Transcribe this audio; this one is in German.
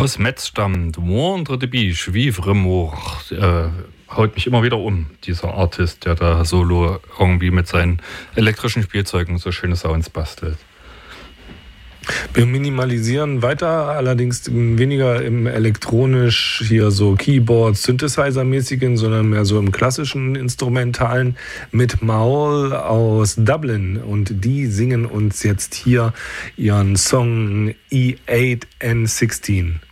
Aus Metz stammt Moindre de Biche, Vivre Mort. Haut mich immer wieder um, dieser Artist, der da solo irgendwie mit seinen elektrischen Spielzeugen so schöne Sounds bastelt. Wir minimalisieren weiter, allerdings weniger im elektronisch hier so Keyboard, Synthesizer-mäßigen, sondern mehr so im klassischen Instrumentalen mit Maul aus Dublin. Und die singen uns jetzt hier ihren Song E8N16.